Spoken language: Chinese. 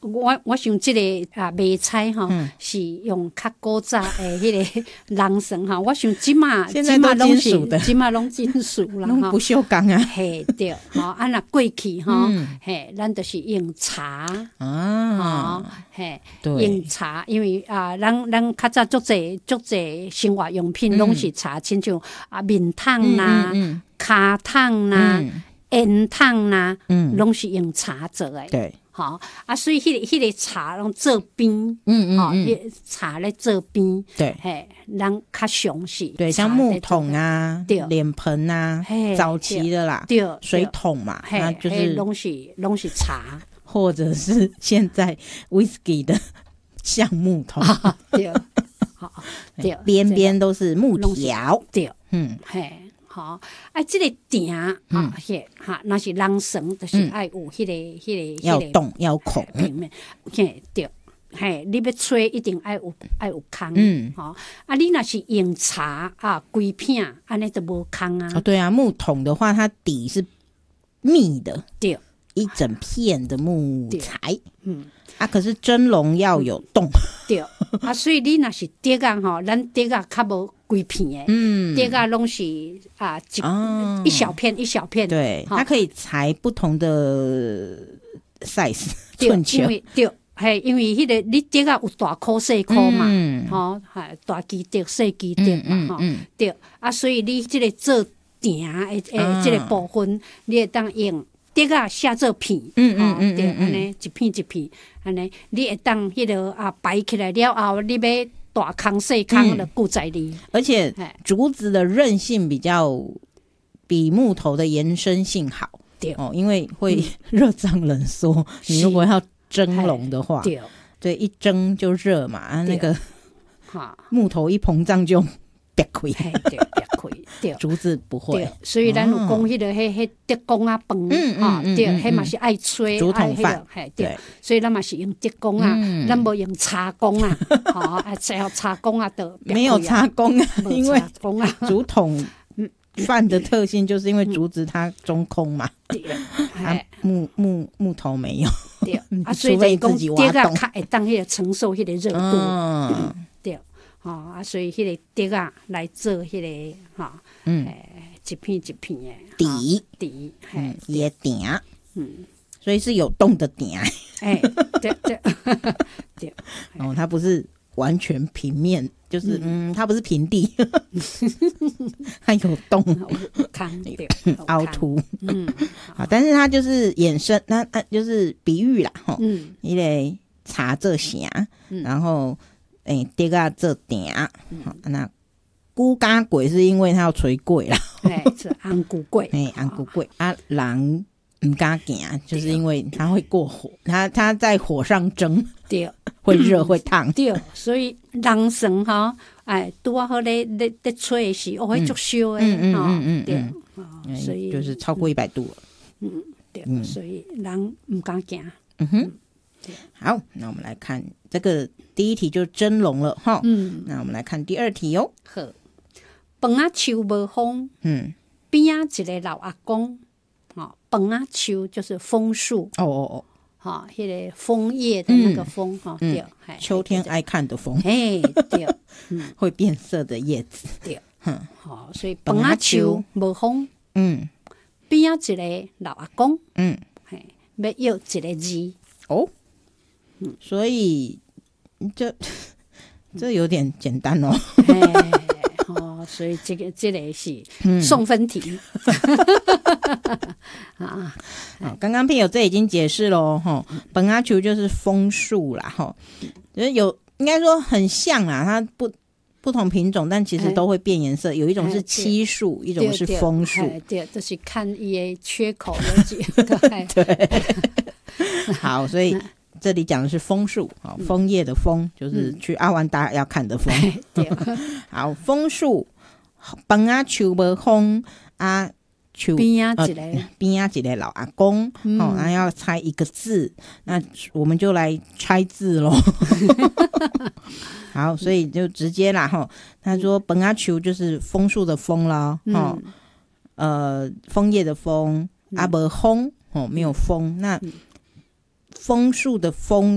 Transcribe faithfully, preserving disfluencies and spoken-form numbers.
我我想这个啊卖菜哈、嗯、是用较古早的迄个人绳哈，我想即马现在都金属的， 即马拢金属啦， 拢不锈钢啊。 嘿对，吼啊那过去哈，嗯、嘿咱都是用茶啊，嘿用茶，因为啊咱咱较早足济足济生活用品拢是茶，亲、嗯、像啊面桶啦、骹桶啦、烟桶啦，拢是用茶做的。 对。 好啊，所以迄、那个迄、那个茶拢做边，嗯嗯嗯，哦、茶咧做边， 对， 嘿，咱较详细， 对，像木桶啊、脸盆啊，早期的啦， 对， 水桶嘛，那就是拢是拢是茶， 或者是现在 whisky 的橡木桶， 啊、对，好，对， 边边都是木条， 对，嗯，嘿。好，啊，这个鼎啊，嘿，哈，那是人绳，就是爱有迄个、迄个、 要洞要孔平面，嘿，对，嘿，你要吹一定爱有爱有空，嗯，好，啊，你若是用茶啊，规片，安尼就无空啊。 哦，对啊，木桶的话，它底是密的， 对， 一整片的木材，嗯，啊，可是蒸笼要有洞， 对，啊，所以你若是碟啊，吼，咱碟啊较无。规片的，嗯，碟啊拢是啊一、哦、一小片一小片， 对，它可以裁不同的 size 寸球， 对，嘿，因为迄、那个你碟啊有大颗细颗嘛，吼、嗯，系大基碟细基碟嘛，吼、嗯嗯，对，啊，所以你这个做鼎的诶，这个部分，啊、你会当用碟啊下做片，嗯嗯嗯，对，安尼一片一片，安尼你会当迄个啊摆起来了后，你要。大坑细坑的固在里、嗯， 而且竹子的韧性比较比木头的延伸性好，对哦，因为会热胀冷缩、嗯。你如果要蒸笼的话，对，对，一蒸就热嘛，啊，那个木头一膨胀就别开， 对，别开，对， 竹子不会， 所以咱有讲迄个迄迄竹竿啊饭，嗯啊，对，迄嘛是爱吹竹筒饭， 对，所以咱嘛是用竹竿啊，咱无用叉竿啊，吼，啊，只要叉竿啊的， 没有叉竿啊，因为竹筒饭的特性就是因为竹子它中空嘛，啊木木木头没有， 对，啊，所以就讲竹啊较会当迄个承受迄个热度，对。吼、哦、啊，所以迄个碟啊来做迄、那个哈，嗯、哦，一片一片的底底， 嗯，也鼎，嗯，所以是有洞的鼎， 哎，对对对， 哦，它不是完全平面，就是嗯，嗯它不是平地，它有洞，凹凸，嗯，好，但是它就是衍生，那那就是比喻啦，吼，嗯，因为茶这些，然后。诶，碟啊做鼎，好，那古家粿是因为它要捶粿啦， 哎，是红骨粿， 哎，红骨粿啊，人唔敢行，就是因为它会过火，它它在火上蒸， 对， 会热会烫， 对，所以人生哈，哎，拄啊好咧咧咧吹的时候，会足烧的，嗯嗯嗯对，所以就是超过一百度了， 嗯对，所以人唔敢行， 嗯哼。好，那我们来看这个第一题就蒸笼了哈。嗯，那我们来看第二题哦。 好，饭仔树无风，嗯，边仔一个老阿公，哦，饭仔树就是枫树， 哦哦哦， 哈、哦，迄、那个枫叶的那个枫哈、嗯哦，对、 嗯，秋天爱看的枫， 哎，对， 嗯，会变色的叶子， 对，嗯，好、哦，所以饭仔树无风，嗯，边仔一个老阿公，嗯，嘿，要要一个字， 哦。嗯、所以这这有点简单哦， 哦，所以这个这个是送分题、 嗯、啊。刚刚朋友这已经解释了哈，本阿球就是枫树啦哈，就是有应该说很像啦，它不不同品种，但其实都会变颜色。有一种是漆树，一种是枫树， 对，就是看一些缺口有几个， 对。好，所以。这里讲的是枫树，好，枫叶的枫就是去阿湾达要看的枫。嗯、好，枫树，饭仔树无风啊，树边仔一个边仔一个老阿公，嗯、哦，那要猜一个字，那我们就来猜字咯。好，所以就直接啦哈。他说饭仔树就是枫树的枫啦，哦，呃，枫叶的枫，啊无风哦，没有风，那。枫树的枫